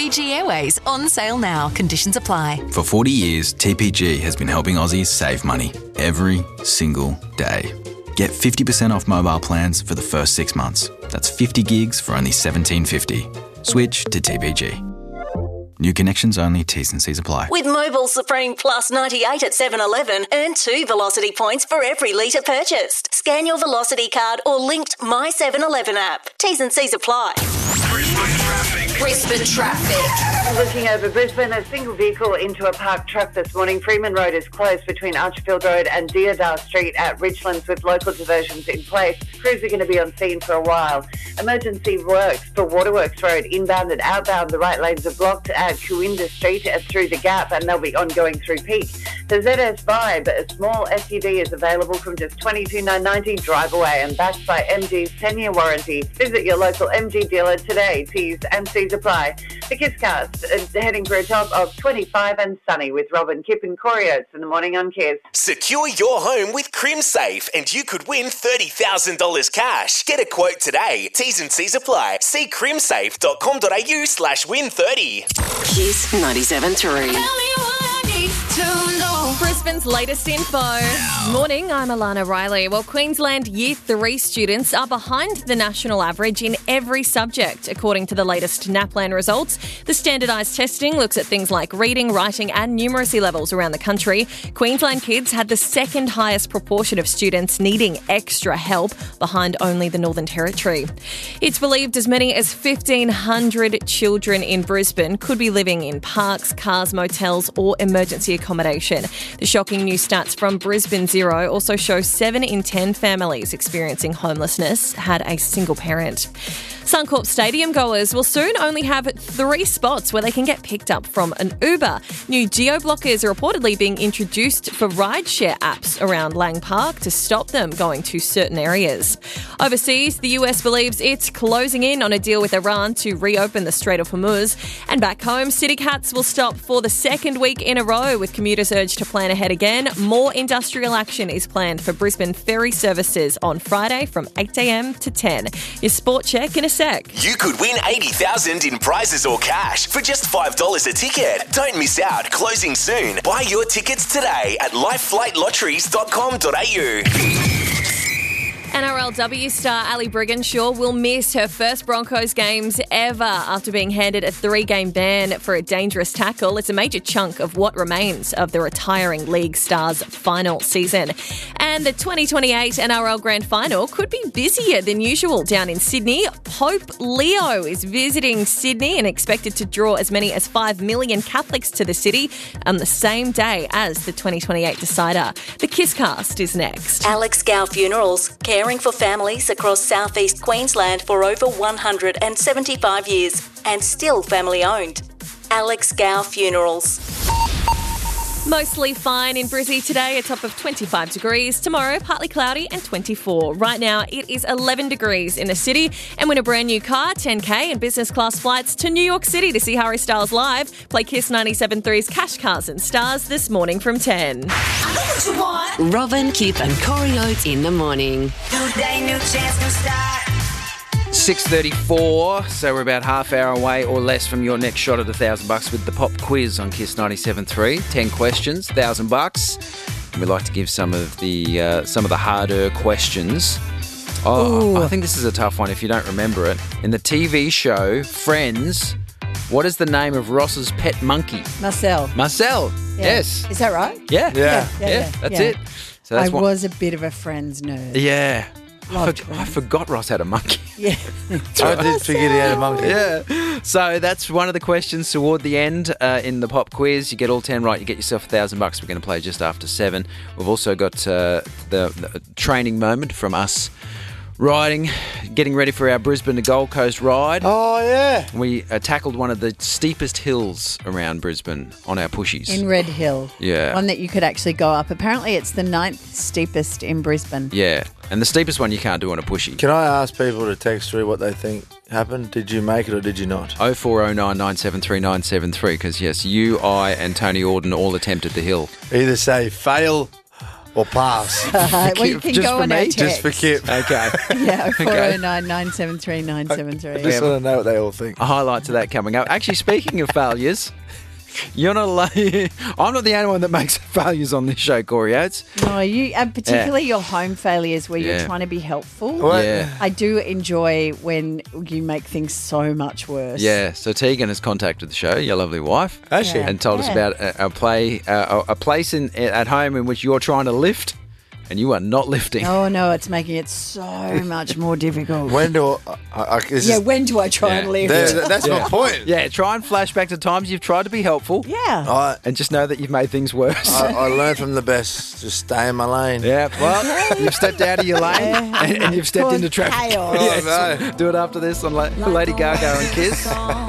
TPG Airways on sale now. Conditions apply. For 40 years, TPG has been helping Aussies save money every single day. Get 50% off mobile plans for the first 6 months. That's 50 gigs for only $17.50. Switch to TPG. New connections only, T's and C's apply. With Mobile Supreme Plus 98 at 7-Eleven, earn 2 Velocity points for every litre purchased. Scan your Velocity card or linked My 7-Eleven app. T's and C's apply. Brisbane traffic. Looking over Brisbane, a single vehicle into a parked truck this morning. Freeman Road is closed between Archerfield Road and Deodar Street at Richlands with local diversions in place. Crews are going to be on scene for a while. Emergency works for Waterworks Road, inbound and outbound. The right lanes are blocked at Cooinda Street through the Gap, and they'll be ongoing through Peak. The ZS Vibe, a small SUV, is available from just $22,990. Drive away and backed by MG's 10-year warranty. Visit your local MG dealer today. T's and C's apply. The KISScast is heading for a top of 25 and sunny with Robin, Kip and Corey Oates in the morning on Kiss. Secure your home with CrimSafe and you could win $30,000 cash. Get a quote today. T's and C's apply. See crimsafe.com.au/win30. Kiss 97.3. Brisbane's latest info. Morning, I'm Alana Riley. Well, Queensland Year 3 students are behind the national average in every subject, according to the latest NAPLAN results. The standardised testing looks at things like reading, writing and numeracy levels around the country. Queensland kids had the second highest proportion of students needing extra help, behind only the Northern Territory. It's believed as many as 1,500 children in Brisbane could be living in parks, cars, motels or emergency accommodation. The shocking new stats from Brisbane Zero also show 7 in 10 families experiencing homelessness had a single parent. Suncorp Stadium goers will soon only have 3 spots where they can get picked up from an Uber. New geo-blockers are reportedly being introduced for rideshare apps around Lang Park to stop them going to certain areas. Overseas, the US believes it's closing in on a deal with Iran to reopen the Strait of Hormuz. And back home, City Cats will stop for the second week in a row, with commuters urged to plan ahead again. More industrial action is planned for Brisbane ferry services on Friday from 8 a.m. to 10. Your sport check in a sec. You could win $80,000 in prizes or cash for just $5 a ticket. Don't miss out. Closing soon. Buy your tickets today at lifeflightlotteries.com.au. NRLW star Ali Brigginshaw will miss her first Broncos games ever after being handed a 3-game ban for a dangerous tackle. It's a major chunk of what remains of the retiring league star's final season. And the 2028 NRL Grand Final could be busier than usual down in Sydney. Pope Leo is visiting Sydney and expected to draw as many as 5 million Catholics to the city on the same day as the 2028 decider. The KISScast is next. Alex Gow Funerals, caring for families across southeast Queensland for over 175 years and still family owned. Alex Gow Funerals. Mostly fine in Brizzy today, a top of 25 degrees. Tomorrow, partly cloudy and 24. Right now, it is 11 degrees in the city. And win a brand new car, 10K and business class flights to New York City to see Harry Styles live. Play Kiss 97.3's Cash Cars and Stars this morning from 10. Robin, Kip and Corey Oates in the morning. New day, new chance, new start. 6:34, so we're about half hour away or less from your next shot at $1,000 with the pop quiz on Kiss 97.3. 10 questions, $1,000. And we like to give some of the harder questions. Oh, I think this is a tough one if you don't remember it. In the TV show Friends, what is the name of Ross's pet monkey? Marcel. Marcel. Yeah. Yes. Is that right? Yeah. Yeah. That's it. So that's I was a bit of a Friends nerd. Yeah. I Friends. forgot Ross had a monkey. Yeah. I did forget he had a monkey. Yeah. So that's one of the questions toward the end in the pop quiz. You get all 10 right, you get yourself $1,000. We're going to play just after 7. We've also got the training moment from us riding, getting ready for our Brisbane to Gold Coast ride. Oh, yeah. We tackled one of the steepest hills around Brisbane on our pushies. In Red Hill. Yeah. One that you could actually go up. Apparently it's the 9th steepest in Brisbane. Yeah. And the steepest one you can't do on a pushy. Can I ask people to text through what they think happened? Did you make it or did you not? 0409 973 973, because yes, you, I and Tony Auden all attempted the hill. Either say fail or pass? Well, you can Just go for on me? our Just text. For Kip. Okay. Yeah, Okay. 409 973 973. Just want to know what they all think. A highlight to that coming up. Actually, speaking of failures, you're not alone. I'm not the only one that makes failures on this show, Corey Oates. No, you, and particularly your home failures where Yeah. you're trying to be helpful. What? Yeah. I do enjoy when you make things so much worse. Yeah, so Tegan has contacted the show, your lovely wife, Has she? and told us Yeah. about a place at home in which you're trying to lift, and you are not lifting. Oh, no, it's making it so much more difficult. When do when do I try and live? That's my point. Yeah, try and flash back to times you've tried to be helpful, Yeah. and just know that you've made things worse. I learned from the best. Just stay in my lane. Yeah, well, you've stepped out of your lane and you've stepped Caused into traffic. chaos. Yes. Do it after this on Lady Gaga and Kiss.